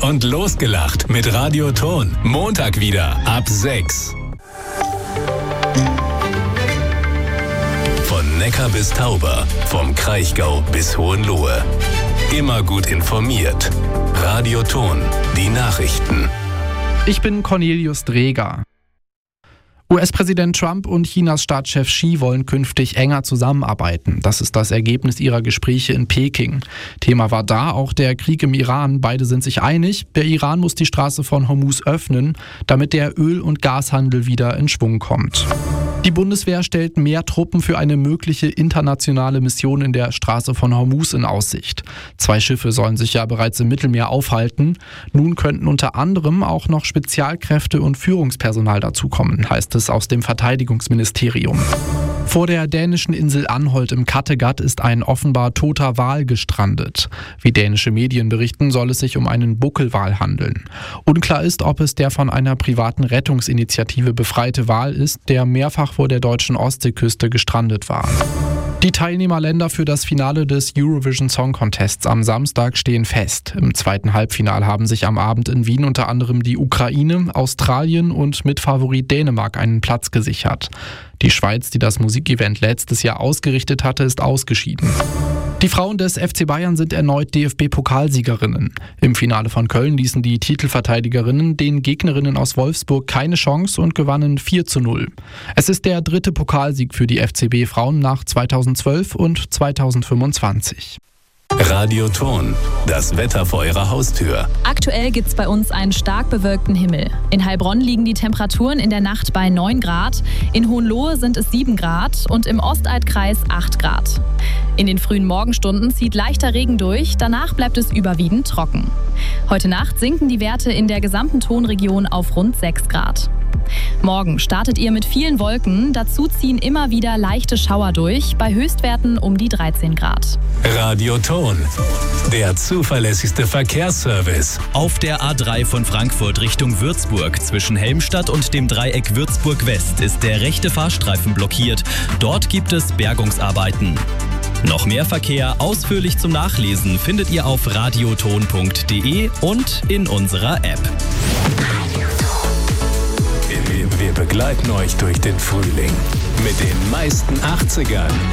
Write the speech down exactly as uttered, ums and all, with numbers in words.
und losgelacht mit Radio Ton. Montag wieder ab sechs. Von Neckar bis Tauber, vom Kraichgau bis Hohenlohe. Immer gut informiert. Radio Ton, die Nachrichten. Ich bin Cornelius Dreger. U S-Präsident Trump und Chinas Staatschef Xi wollen künftig enger zusammenarbeiten. Das ist das Ergebnis ihrer Gespräche in Peking. Thema war da auch der Krieg im Iran. Beide sind sich einig, der Iran muss die Straße von Hormuz öffnen, damit der Öl- und Gashandel wieder in Schwung kommt. Die Bundeswehr stellt mehr Truppen für eine mögliche internationale Mission in der Straße von Hormuz in Aussicht. Zwei Schiffe sollen sich ja bereits im Mittelmeer aufhalten. Nun könnten unter anderem auch noch Spezialkräfte und Führungspersonal dazukommen, heißt es aus dem Verteidigungsministerium. Vor der dänischen Insel Anholt im Kattegat ist ein offenbar toter Wal gestrandet. Wie dänische Medien berichten, soll es sich um einen Buckelwal handeln. Unklar ist, ob es der von einer privaten Rettungsinitiative befreite Wal ist, der mehrfach vor der deutschen Ostseeküste gestrandet war. Die Teilnehmerländer für das Finale des Eurovision Song Contests am Samstag stehen fest. Im zweiten Halbfinale haben sich am Abend in Wien unter anderem die Ukraine, Australien und Mitfavorit Dänemark einen Platz gesichert. Die Schweiz, die das Musikevent letztes Jahr ausgerichtet hatte, ist ausgeschieden. Die Frauen des F C Bayern sind erneut D F B-Pokalsiegerinnen. Im Finale von Köln ließen die Titelverteidigerinnen den Gegnerinnen aus Wolfsburg keine Chance und gewannen vier zu null. Es ist der dritte Pokalsieg für die F C B-Frauen nach zweitausendzwölf und zweitausendfünfundzwanzig. Radio Ton, das Wetter vor Ihrer Haustür. Aktuell gibt's bei uns einen stark bewölkten Himmel. In Heilbronn liegen die Temperaturen in der Nacht bei neun Grad, in Hohenlohe sind es sieben Grad und im Ostaltkreis acht Grad. In den frühen Morgenstunden zieht leichter Regen durch, danach bleibt es überwiegend trocken. Heute Nacht sinken die Werte in der gesamten Tonregion auf rund sechs Grad. Morgen startet ihr mit vielen Wolken, dazu ziehen immer wieder leichte Schauer durch, bei Höchstwerten um die dreizehn Grad. Radio Ton, der zuverlässigste Verkehrsservice. Auf der A drei von Frankfurt Richtung Würzburg zwischen Helmstadt und dem Dreieck Würzburg West ist der rechte Fahrstreifen blockiert. Dort gibt es Bergungsarbeiten. Noch mehr Verkehr ausführlich zum Nachlesen findet ihr auf radioton punkt de und in unserer App. Wir begleiten euch durch den Frühling mit den meisten achtzigern,